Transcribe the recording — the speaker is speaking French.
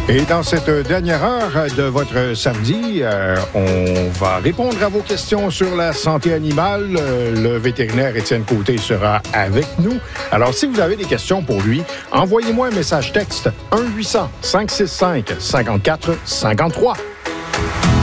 Et dans cette dernière heure de votre samedi, on va répondre à vos questions sur la santé animale. Le vétérinaire Étienne Côté sera avec nous. Alors, si vous avez des questions pour lui, envoyez-moi un message texte 1-800-565-5453.